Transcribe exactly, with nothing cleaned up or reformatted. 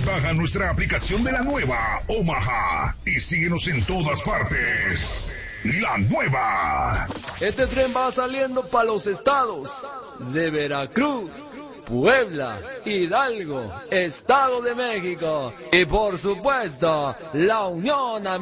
Baja nuestra aplicación de la nueva Omaha y síguenos en todas partes. La nueva. Este tren va saliendo para los estados de Veracruz, Puebla, Hidalgo, Estado de México y por supuesto la Unión Americana.